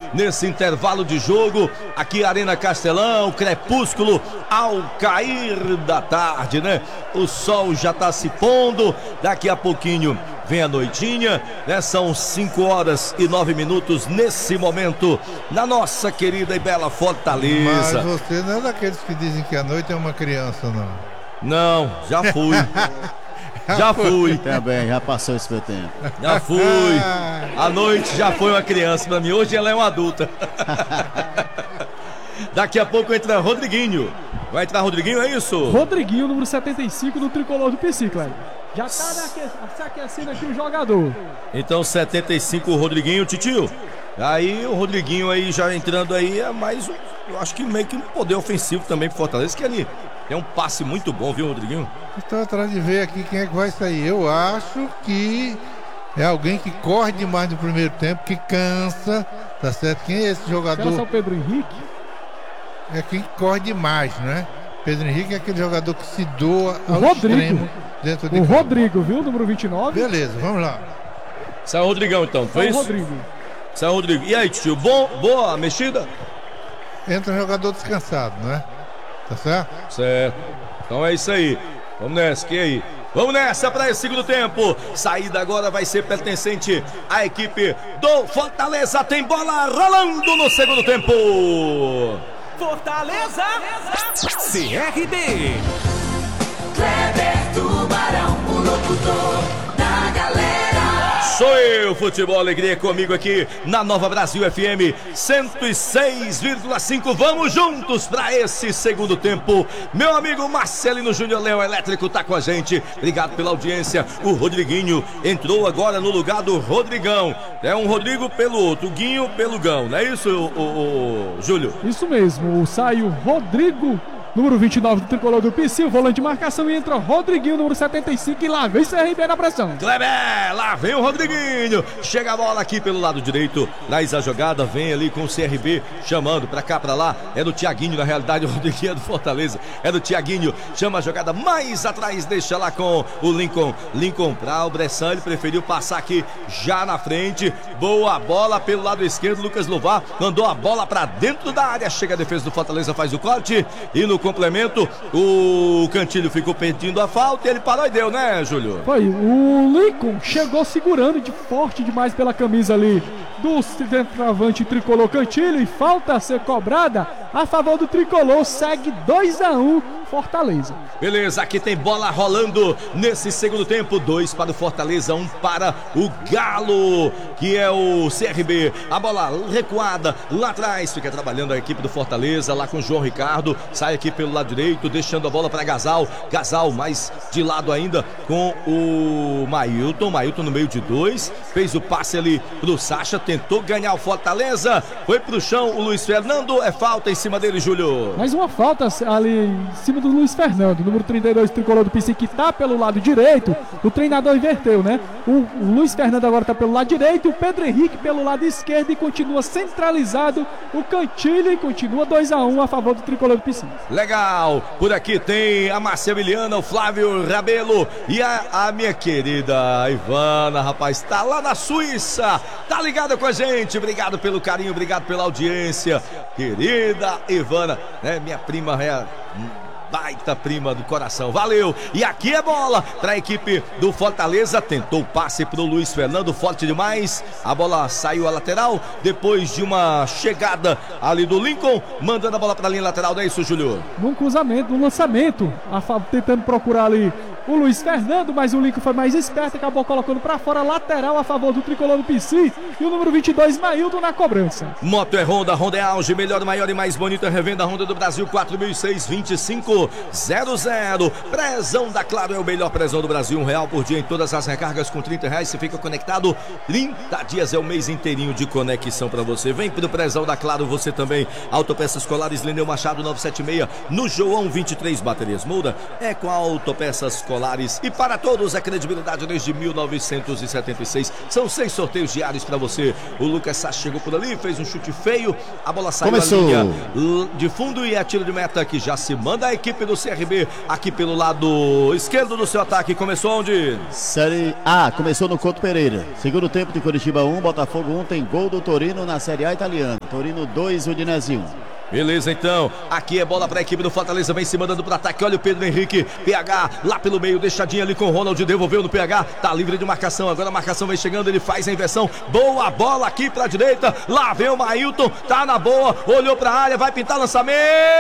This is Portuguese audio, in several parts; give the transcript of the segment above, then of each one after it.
nesse intervalo de jogo. Aqui Arena Castelão, crepúsculo ao cair da tarde, né? O sol já tá se pondo, daqui a pouquinho vem a noitinha, né? São 5h09 nesse momento na nossa querida e bela Fortaleza. Mas você não é daqueles que dizem que a noite é uma criança, não? Não, já fui. Já fui. Também, já passou esse meu tempo. Já fui. A noite já foi uma criança pra mim, hoje ela é uma adulta. Daqui a pouco entra Rodriguinho. Vai entrar Rodriguinho, é isso? Rodriguinho, número 75 do tricolor do PC, Cleber. Já tá se aquecendo aqui o jogador. Então 75 o Rodriguinho, titio. Aí o Rodriguinho aí já entrando aí é mais eu acho que meio que um poder ofensivo também pro Fortaleza, que ele tem um passe muito bom, viu, Rodriguinho? Estou atrás de ver aqui quem é que vai sair. Eu acho que é alguém que corre demais no primeiro tempo, que cansa, tá certo? Quem é esse jogador? Será só o Pedro Henrique? É quem corre demais, né? Pedro Henrique é aquele jogador que se doa ao Rodrigo. extremo dentro de O campo. Rodrigo, viu? Número 29. Beleza, vamos lá. Saiu o Rodrigão então, foi O isso? Rodrigo. Saiu o Rodrigo. E aí, tio, boa a mexida? Entra um jogador descansado, né? Tá certo? Certo. Então é isso aí. Vamos nessa, que aí? Vamos nessa para esse segundo tempo. Saída agora vai ser pertencente à equipe do Fortaleza. Tem bola rolando no segundo tempo. Fortaleza, CRB. Kleber Tubarão, o locutor da galera. Sou eu, Futebol Alegria, comigo aqui na Nova Brasil FM 106,5. Vamos juntos para esse segundo tempo. Meu amigo Marcelino Júnior Leão Elétrico tá com a gente. Obrigado pela audiência. O Rodriguinho entrou agora no lugar do Rodrigão. É um Rodrigo pelo outro, Guinho pelo Gão, não é isso, o Júlio? Isso mesmo, sai o Rodrigo, número 29 do tricolor do PC, o volante de marcação, e entra Rodriguinho, número 75, e lá vem CRB na pressão. Kleber, lá vem o Rodriguinho, chega a bola aqui pelo lado direito, traz a jogada, vem ali com o CRB, chamando pra cá, pra lá, é do Thiaguinho, na realidade o Rodriguinho é do Fortaleza, é do Thiaguinho, chama a jogada mais atrás, deixa lá com o Lincoln pra o Bressan, ele preferiu passar aqui já na frente, boa bola pelo lado esquerdo, Lucas Luvar mandou a bola pra dentro da área, chega a defesa do Fortaleza, faz o corte, e no complemento, o Cantilho ficou pedindo a falta e ele parou e deu, né, Júlio? Foi, o Lincoln chegou segurando de forte demais pela camisa ali do centroavante tricolor Cantilho, e falta a ser cobrada a favor do tricolor, segue 2-1 Fortaleza. Beleza, aqui tem bola rolando nesse segundo tempo, 2 para o Fortaleza, 1 para o Galo, que é o CRB. A bola recuada lá atrás, fica trabalhando a equipe do Fortaleza, lá com o João Ricardo, sai aqui pelo lado direito, deixando a bola para Gasal mais de lado ainda com o Mailton no meio de 2, fez o passe ali pro Sacha, tentou ganhar o Fortaleza, foi pro chão o Luiz Fernando, é falta em cima dele, Júlio. Mais uma falta ali em cima do Luiz Fernando, número 32 tricolor do PC, que tá pelo lado direito. O treinador inverteu, né? O Luiz Fernando agora tá pelo lado direito, o Pedro Henrique pelo lado esquerdo, e continua centralizado o Cantilho, e continua 2-1 a favor do tricolor do PC. Legal, por aqui tem a Marceliana, o Flávio Rabelo e a minha querida Ivana, rapaz, tá lá na Suíça, tá ligada com a gente, obrigado pelo carinho, obrigado pela audiência, querida Ivana, né, minha prima baita prima do coração, valeu, e aqui é bola para a equipe do Fortaleza, tentou o passe pro Luiz Fernando, forte demais, a bola saiu à lateral, depois de uma chegada ali do Lincoln, mandando a bola para a linha lateral, não é isso, Júlio? Num cruzamento, num lançamento, tentando procurar ali o Luiz Fernando, mas o Lincoln foi mais esperto, acabou colocando para fora, lateral a favor do tricolor do PC, e o número 22, Mailton, na cobrança. Moto é Honda, Honda é auge, melhor, maior e mais bonita revenda Honda do Brasil, 4006-2500. Prezão da Claro é o melhor prezão do Brasil, R$1 por dia em todas as recargas, com R$30 você fica conectado, 30 dias é o mês inteirinho de conexão para você. Vem pro prezão da Claro você também. Autopeças Colares, Lineu Machado 976, no João 23, baterias Moura é com a Autopeças Colares. Colares. E para todos, a credibilidade desde 1976. São 6 sorteios diários para você. O Lucas Sá chegou por ali, fez um chute feio. A bola saiu da linha de fundo e é tiro de meta que já se manda a equipe do CRB aqui pelo lado esquerdo do seu ataque. Começou onde? Série A, começou no Couto Pereira. Segundo tempo de Curitiba 1, Botafogo 1, tem gol do Torino na Série A italiana. Torino 2, Udinese 1. Beleza, então, aqui é bola para a equipe do Fortaleza, vem se mandando para ataque, olha o Pedro Henrique, PH lá pelo meio, deixadinha ali com o Ronald, devolveu no PH, tá livre de marcação, agora a marcação vem chegando, ele faz a inversão, boa bola aqui para a direita, lá vem o Mailton, tá na boa, olhou para a área, vai pintar lançamento,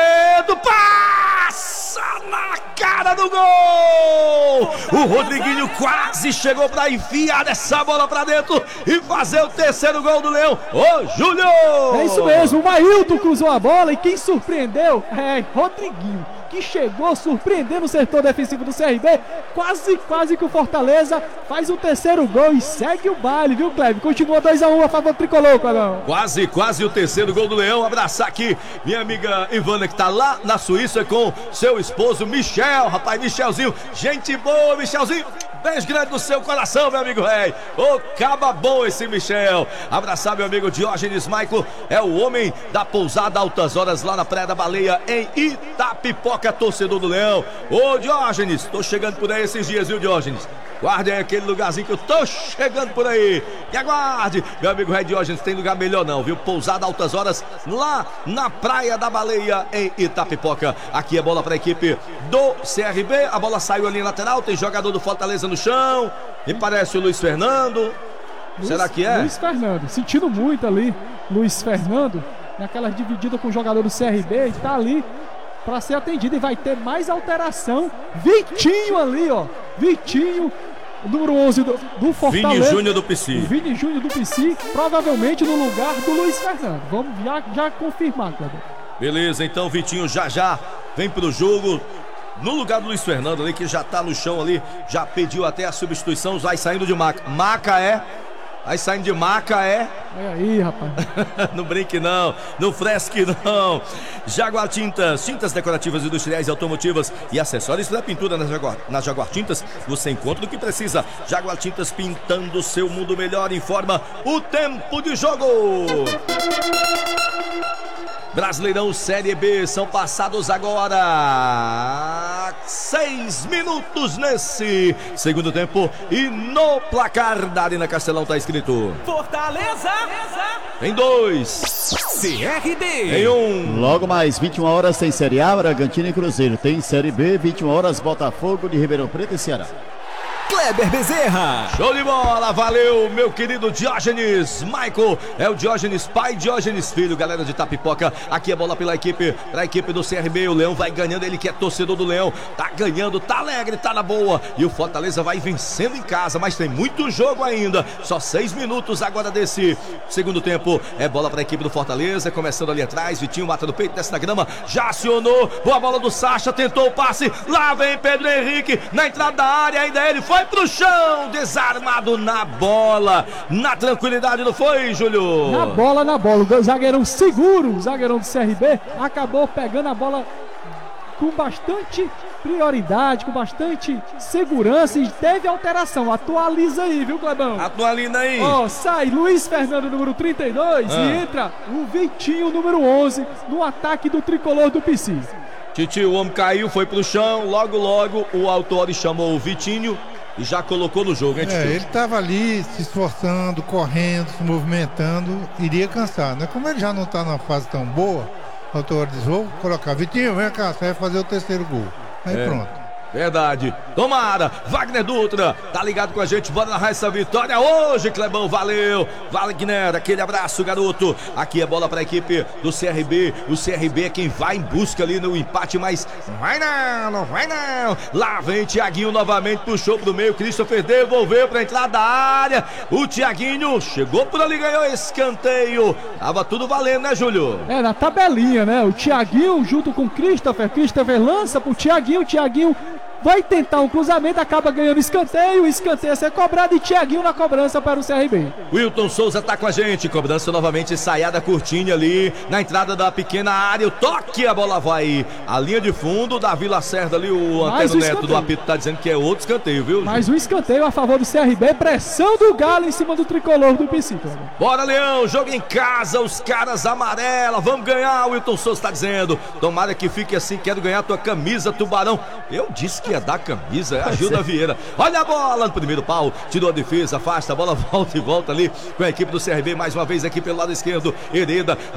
passa na cara do gol! O Rodriguinho quase chegou para enfiar essa bola para dentro e fazer o terceiro gol do Leão. Ô, Júlio! É isso mesmo, o Mailton cruzou a bola e quem surpreendeu é Rodriguinho, que chegou surpreendendo o setor defensivo do CRB. Quase que o Fortaleza faz o terceiro gol e segue o baile, viu, Cleber? Continua 2-1 a favor do Tricolor, Clebão. Quase o terceiro gol do Leão. Abraçar aqui minha amiga Ivana, que tá lá na Suíça com seu esposo Michel. Rapaz, Michelzinho, gente boa, Michelzinho. Beijo grande no seu coração, meu amigo rei. Ô, caba bom esse Michel. Abraçar meu amigo Diógenes Maico, é o homem da pousada Altas Horas lá na Praia da Baleia, em Itapipoca, torcedor do Leão. Ô, Diógenes, tô chegando por aí esses dias, viu, Diógenes? Guarde aí aquele lugarzinho que eu tô chegando por aí. E aguarde, meu amigo Rei Diógenes, tem lugar melhor não, viu? Pousada Altas Horas, lá na Praia da Baleia, em Itapipoca. Aqui é bola para a equipe do CRB. A bola saiu ali lateral, tem jogador do Fortaleza no chão. Me parece o Luiz Fernando. Será que é? Luiz Fernando, sentindo muito ali, Luiz Fernando, naquela dividida com o jogador do CRB, e tá ali para ser atendido e vai ter mais alteração. Vitinho ali, ó. Vitinho, número 11 do Fortaleza. Vini Júnior do PC. Vini Júnior do PC, provavelmente no lugar do Luiz Fernando. Vamos já confirmar, Cleber. Beleza, então Vitinho já vem pro jogo. No lugar do Luiz Fernando ali, que já tá no chão ali, já pediu até a substituição, vai saindo de maca. Vai saindo de maca, é? Olha aí, rapaz. Não brinque não, não fresque não. Jaguar Tintas, tintas decorativas industriais e automotivas e acessórios da pintura na Jaguar Tintas. Você encontra o que precisa. Jaguar Tintas, pintando o seu mundo melhor. Informa o tempo de jogo. Brasileirão Série B, são passados agora 6 minutos nesse segundo tempo e no placar da Arena Castelão tá escrito Fortaleza em 2, CRB em 1. Logo mais 21 horas tem Série A, Bragantino e Cruzeiro. Tem Série B, 21 horas, Botafogo de Ribeirão Preto e Ceará. Kleber Bezerra. Show de bola, valeu meu querido Diógenes Michael, é o Diógenes pai, Diógenes filho, galera de Itapipoca. Aqui é bola pela equipe, pra equipe do CRB, o Leão vai ganhando, ele que é torcedor do Leão, tá ganhando, tá alegre, tá na boa, e o Fortaleza vai vencendo em casa, mas tem muito jogo ainda, só 6 minutos agora desse segundo tempo. É bola pra equipe do Fortaleza, começando ali atrás, Vitinho mata no peito, desce na grama, já acionou, boa bola do Sacha, tentou o passe, lá vem Pedro Henrique, na entrada da área, ainda ele foi pro chão, desarmado na bola, na tranquilidade, não foi, Júlio? Na bola, o zagueirão seguro, o zagueirão do CRB acabou pegando a bola com bastante prioridade, com bastante segurança e teve alteração. Atualiza aí, viu, Clebão? Atualiza aí. Ó, sai Luiz Fernando, número 32, e entra o Vitinho, número 11, no ataque do tricolor do PC. Titi, o homem caiu, foi pro chão, logo o autor chamou o Vitinho e já colocou no jogo, hein, Titi? Ele estava ali se esforçando, correndo, se movimentando, iria cansar, né? Como ele já não está numa fase tão boa, o autor diz, vou colocar, Vitinho, vem cá, você vai fazer o terceiro gol. Aí pronto. Verdade, tomara, Wagner Dutra, tá ligado com a gente, bora narrar essa vitória hoje, Clebão, valeu, Wagner, aquele abraço, garoto. Aqui é bola pra equipe do CRB, o CRB é quem vai em busca ali no empate, mas não vai não, lá vem Thiaguinho novamente, puxou pro meio, Christopher devolveu pra entrada da área, o Thiaguinho chegou por ali, ganhou escanteio, tava tudo valendo, né, Júlio? É, na tabelinha, né, o Thiaguinho junto com Christopher lança pro Thiaguinho, vai tentar um cruzamento, acaba ganhando escanteio, o escanteio a ser cobrado e Thiaguinho na cobrança para o CRB. Wilton Souza tá com a gente, cobrança novamente, ensaiada curtinha ali, na entrada da pequena área, o toque, a bola vai, a linha de fundo da Vila Cerda ali, o Antero Neto do apito tá dizendo que é outro escanteio, viu? Mais um escanteio a favor do CRB, pressão do Galo em cima do tricolor do Psico. Bora, Leão, jogo em casa, os caras amarela, vamos ganhar, o Wilton Souza tá dizendo, tomara que fique assim, quero ganhar tua camisa, Tubarão. Eu disse que ia dar camisa, é a Gilda Vieira. Olha a bola no primeiro pau, tirou a defesa, afasta, a bola volta e volta ali com a equipe do CRB, mais uma vez aqui pelo lado esquerdo, Hereda.